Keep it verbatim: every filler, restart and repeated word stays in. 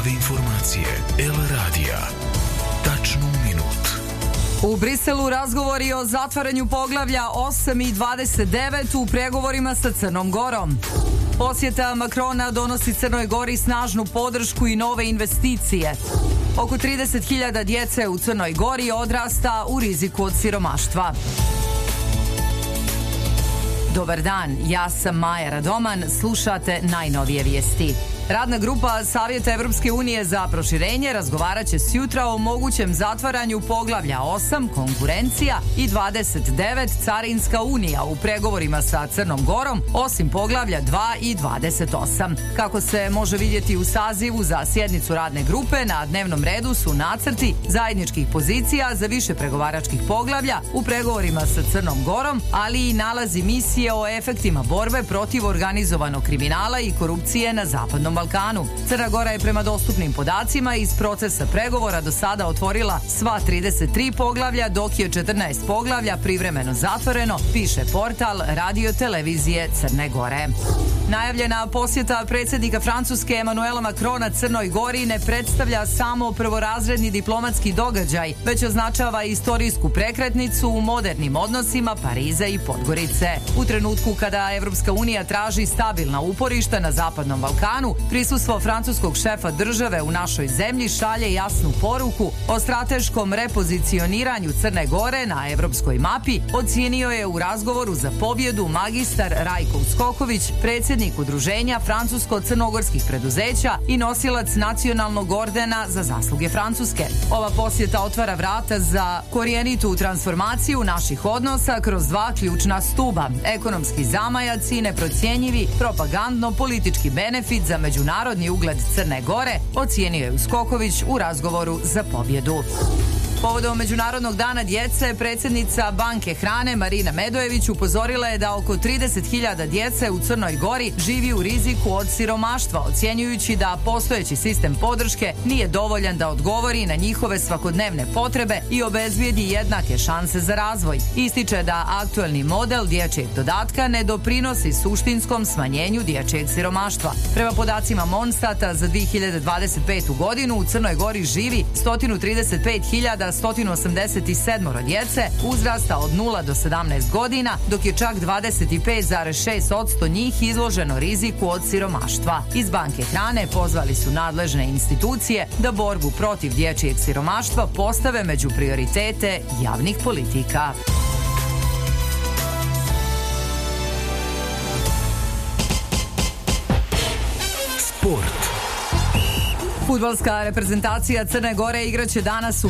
Prave informacije. El Radija. Tačno u minut. U Briselu razgovori o zatvaranju poglavlja osam i dvadeset devet u pregovorima sa Crnom Gorom. Posjeta Makrona donosi Crnoj Gori snažnu podršku i nove investicije. Oko trideset hiljada djece u Crnoj Gori odrasta u riziku od siromaštva. Dobar dan, ja sam Maja Radoman, slušate najnovije vijesti. Radna grupa Savjeta Evropske unije za proširenje razgovarat će sjutra o mogućem zatvaranju poglavlja osam, konkurencija, i dvadeset devet, carinska unija, u pregovorima sa Crnom Gorom, osim poglavlja dva i dvadeset osam. Kako se može vidjeti u sazivu za sjednicu radne grupe, na dnevnom redu su nacrti zajedničkih pozicija za više pregovaračkih poglavlja u pregovorima sa Crnom Gorom, ali i nalazi misije o efektima borbe protiv organizovanog kriminala i korupcije na Zapadnom Balkanu. Crna Gora je prema dostupnim podacima iz procesa pregovora do sada otvorila sva trideset tri poglavlja, dok je četrnaest poglavlja privremeno zatvoreno, piše portal Radio televizije Crne Gore. Najavljena posjeta predsjednika Francuske Emanuela Makrona Crnoj Gori ne predstavlja samo prvorazredni diplomatski događaj, već označava istorijsku prekretnicu u modernim odnosima Pariza i Podgorice. U trenutku kada Evropska unija traži stabilna uporišta na Zapadnom Balkanu, prisustvo francuskog šefa države u našoj zemlji šalje jasnu poruku o strateškom repozicioniranju Crne Gore na evropskoj mapi, ocijenio je u razgovoru za pobjedu magistar Rajko Uskoković, predsjednik Udruženja francusko-crnogorskih preduzeća i nosilac nacionalnog ordena za zasluge Francuske. Ova posjeta otvara vrata za korijenitu transformaciju naših odnosa kroz dva ključna stuba: ekonomski zamajac i neprocjenjivi propagandno-politički benefit za međunarodni ugled Crne Gore, ocijenio je Uskoković u razgovoru za pobjedu. Povodom Međunarodnog dana djece, predsjednica Banke hrane Marina Medojević upozorila je da oko trideset hiljada djece u Crnoj Gori živi u riziku od siromaštva, ocjenjujući da postojeći sistem podrške nije dovoljan da odgovori na njihove svakodnevne potrebe i obezbijedi jednake šanse za razvoj. Ističe da aktuelni model dječjeg dodatka ne doprinosi suštinskom smanjenju dječjeg siromaštva. Prema podacima Monstata za dvije hiljade dvadeset petu godinu u Crnoj Gori živi sto trideset pet hiljada sto osamdeset sedam djece uzrasta od nula do sedamnaest godina, dok je čak dvadeset pet zarez šest posto njih izloženo riziku od siromaštva. Iz Banke hrane pozvali su nadležne institucije da borbu protiv dječjeg siromaštva postave među prioritete javnih politika. Sport. Fudbalska reprezentacija Crne Gore igraće danas u